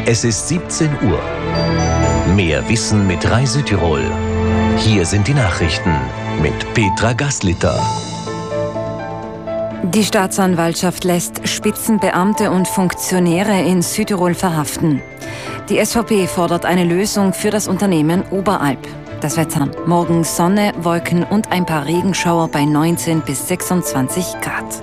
Es ist 17 Uhr. Mehr Wissen mit Rai Südtirol. Hier sind die Nachrichten mit Petra Gaslitter. Die Staatsanwaltschaft lässt Spitzenbeamte und Funktionäre in Südtirol verhaften. Die SVP fordert eine Lösung für das Unternehmen Oberalp. Das Wetter: morgen Sonne, Wolken und ein paar Regenschauer bei 19 bis 26 Grad.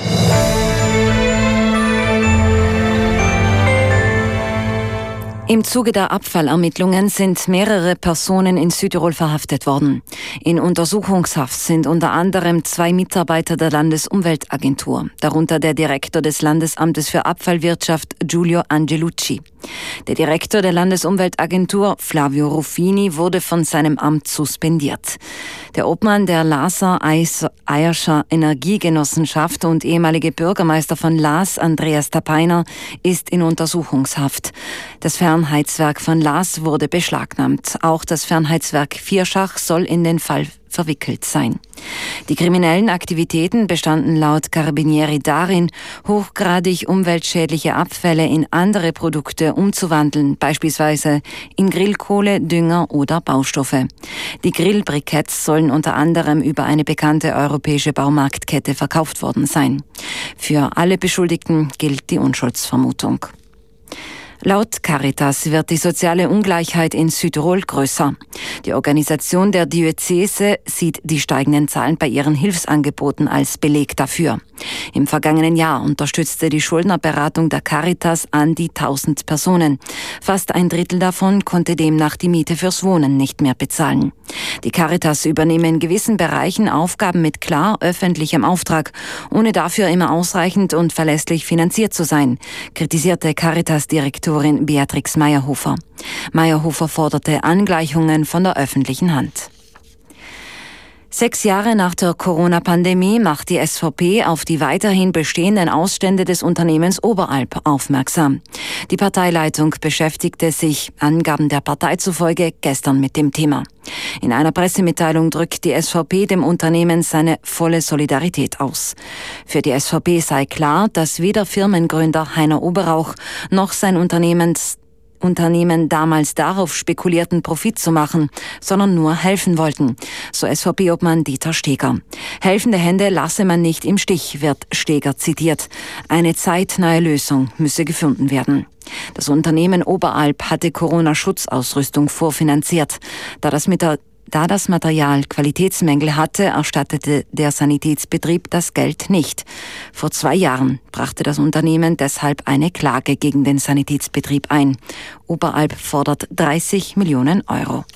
Im Zuge der Abfallermittlungen sind mehrere Personen in Südtirol verhaftet worden. In Untersuchungshaft sind unter anderem 2 Mitarbeiter der Landesumweltagentur, darunter der Direktor des Landesamtes für Abfallwirtschaft Giulio Angelucci. Der Direktor der Landesumweltagentur Flavio Ruffini wurde von seinem Amt suspendiert. Der Obmann der Laaser Eierscher Energiegenossenschaft und ehemalige Bürgermeister von Laas, Andreas Tapeiner, ist in Untersuchungshaft. Das Fernheizwerk von Laas wurde beschlagnahmt. Auch das Fernheizwerk Vierschach soll in den Fall verwickelt sein. Die kriminellen Aktivitäten bestanden laut Carabinieri darin, hochgradig umweltschädliche Abfälle in andere Produkte umzuwandeln, beispielsweise in Grillkohle, Dünger oder Baustoffe. Die Grillbriketts sollen unter anderem über eine bekannte europäische Baumarktkette verkauft worden sein. Für alle Beschuldigten gilt die Unschuldsvermutung. Laut Caritas wird die soziale Ungleichheit in Südtirol größer. Die Organisation der Diözese sieht die steigenden Zahlen bei ihren Hilfsangeboten als Beleg dafür. Im vergangenen Jahr unterstützte die Schuldnerberatung der Caritas an die 1000 Personen. Fast ein Drittel davon konnte demnach die Miete fürs Wohnen nicht mehr bezahlen. Die Caritas übernehme in gewissen Bereichen Aufgaben mit klar öffentlichem Auftrag, ohne dafür immer ausreichend und verlässlich finanziert zu sein, kritisierte Caritas-Direktorin Beatrix Meyerhofer. Meyerhofer forderte Angleichungen von der öffentlichen Hand. 6 Jahre nach der Corona-Pandemie macht die SVP auf die weiterhin bestehenden Ausstände des Unternehmens Oberalp aufmerksam. Die Parteileitung beschäftigte sich, Angaben der Partei zufolge, gestern mit dem Thema. In einer Pressemitteilung drückt die SVP dem Unternehmen seine volle Solidarität aus. Für die SVP sei klar, dass weder Firmengründer Heiner Oberrauch noch sein Unternehmen damals darauf spekulierten, Profit zu machen, sondern nur helfen wollten, so SVP-Obmann Dieter Steger. Helfende Hände lasse man nicht im Stich, wird Steger zitiert. Eine zeitnahe Lösung müsse gefunden werden. Das Unternehmen Oberalp hatte Corona-Schutzausrüstung vorfinanziert. Da das Material Qualitätsmängel hatte, erstattete der Sanitätsbetrieb das Geld nicht. Vor 2 Jahren brachte das Unternehmen deshalb eine Klage gegen den Sanitätsbetrieb ein. Oberalp fordert 30 Millionen Euro.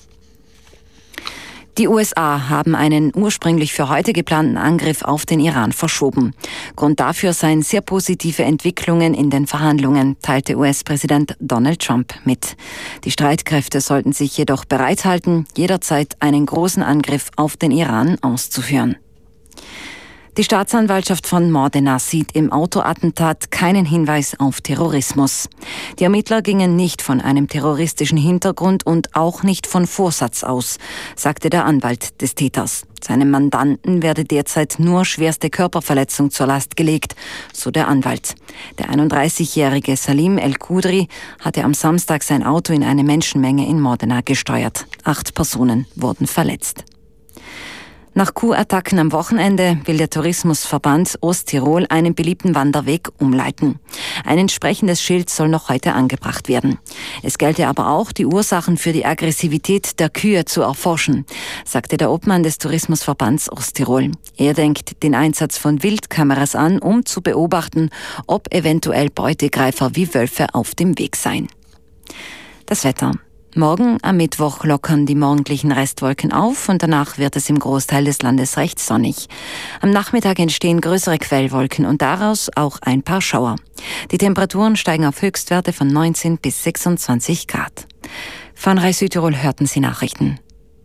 Die USA haben einen ursprünglich für heute geplanten Angriff auf den Iran verschoben. Grund dafür seien sehr positive Entwicklungen in den Verhandlungen, teilte US-Präsident Donald Trump mit. Die Streitkräfte sollten sich jedoch bereithalten, jederzeit einen großen Angriff auf den Iran auszuführen. Die Staatsanwaltschaft von Modena sieht im Autoattentat keinen Hinweis auf Terrorismus. Die Ermittler gingen nicht von einem terroristischen Hintergrund und auch nicht von Vorsatz aus, sagte der Anwalt des Täters. Seinem Mandanten werde derzeit nur schwerste Körperverletzung zur Last gelegt, so der Anwalt. Der 31-jährige Salim El-Kudri hatte am Samstag sein Auto in eine Menschenmenge in Modena gesteuert. 8 Personen wurden verletzt. Nach Kuhattacken am Wochenende will der Tourismusverband Osttirol einen beliebten Wanderweg umleiten. Ein entsprechendes Schild soll noch heute angebracht werden. Es gelte aber auch, die Ursachen für die Aggressivität der Kühe zu erforschen, sagte der Obmann des Tourismusverbands Osttirol. Er denkt den Einsatz von Wildkameras an, um zu beobachten, ob eventuell Beutegreifer wie Wölfe auf dem Weg seien. Das Wetter. Morgen am Mittwoch lockern die morgendlichen Restwolken auf und danach wird es im Großteil des Landes recht sonnig. Am Nachmittag entstehen größere Quellwolken und daraus auch ein paar Schauer. Die Temperaturen steigen auf Höchstwerte von 19 bis 26 Grad. Von Rai Südtirol hörten Sie Nachrichten.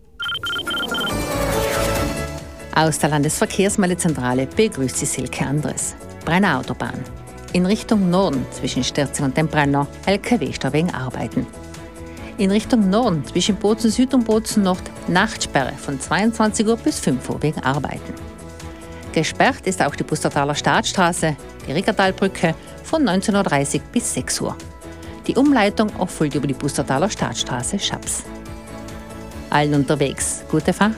Aus der Landesverkehrsmeldezentrale begrüßt Sie Silke Andres. Brenner Autobahn. In Richtung Norden zwischen Störzing und dem Brenner LKW-Stau wegen Arbeiten. In Richtung Norden zwischen Bozen Süd und Bozen Nord Nachtsperre von 22 Uhr bis 5 Uhr wegen Arbeiten. Gesperrt ist auch die Pustertaler Staatsstraße, die Rickertalbrücke von 19.30 Uhr bis 6 Uhr. Die Umleitung erfolgt über die Pustertaler Staatsstraße Schaps. Allen unterwegs, gute Fahrt!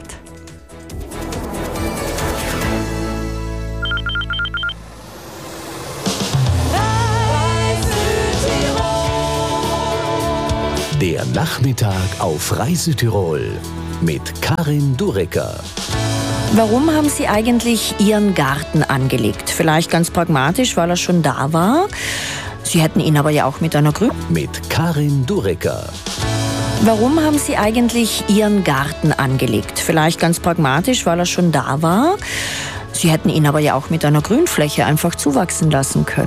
Der Nachmittag auf Reisetirol mit Karin Durecker. Warum haben Sie eigentlich Ihren Garten angelegt? Vielleicht ganz pragmatisch, weil er schon da war. Sie hätten ihn aber ja auch mit einer Mit Karin Durecker. Warum haben Sie eigentlich Ihren Garten angelegt? Vielleicht ganz pragmatisch, weil er schon da war. Sie hätten ihn aber ja auch mit einer Grünfläche einfach zuwachsen lassen können.